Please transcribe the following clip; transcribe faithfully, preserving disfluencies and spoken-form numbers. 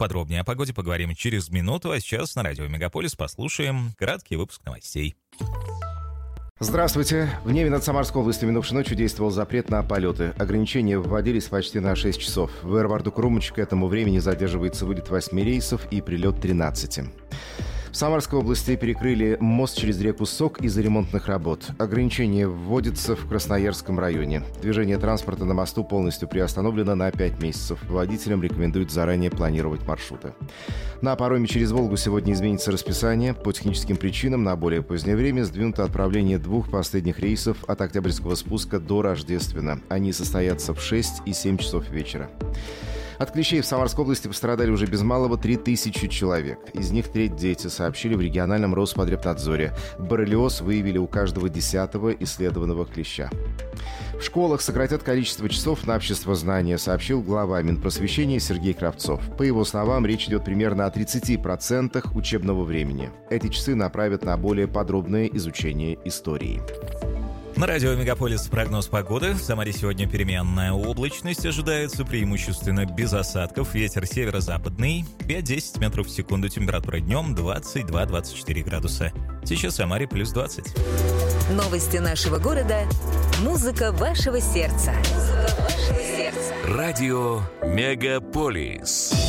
Подробнее о погоде поговорим через минуту, а сейчас на радио Мегаполис послушаем краткий выпуск новостей. Здравствуйте. В небе над Самарской областью минувшей ночью действовал запрет на полеты. Ограничения вводились почти на шесть часов. В аэропорту Крумыч к этому времени задерживается вылет восьми рейсов и прилет тринадцати. В Самарской области перекрыли мост через реку Сок из-за ремонтных работ. Ограничение вводится в Красноярском районе. Движение транспорта на мосту полностью приостановлено на пять месяцев. Водителям рекомендуют заранее планировать маршруты. На пароме через Волгу сегодня изменится расписание. По техническим причинам на более позднее время сдвинуто отправление двух последних рейсов от Октябрьского спуска до Рождествена. Они состоятся в шесть и семь часов вечера. От клещей в Самарской области пострадали уже без малого три тысячи человек. Из них треть дети, сообщили в региональном Роспотребнадзоре. Боррелиоз выявили у каждого десятого исследованного клеща. В школах сократят количество часов на обществознание, сообщил глава Минпросвещения Сергей Кравцов. По его словам, речь идет примерно о тридцати процентах учебного времени. Эти часы направят на более подробное изучение истории. На радио Мегаполис прогноз погоды. В Самаре сегодня переменная облачность ожидается, преимущественно без осадков. Ветер северо-западный, пять-десять метров в секунду. Температура днем двадцать два - двадцать четыре градуса. Сейчас в Самаре плюс двадцать. Новости нашего города. Музыка вашего сердца. Музыка вашего сердца. Радио Мегаполис.